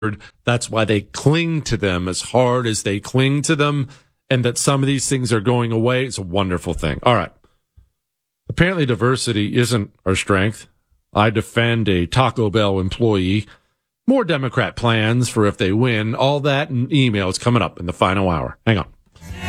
That's why they cling to them as hard as they cling to them, and that some of these things are going away. It's a wonderful thing. All right. Apparently diversity isn't our strength. I defend a Taco Bell employee. More Democrat plans for if they win. All that and emails coming up in the final hour. Hang on.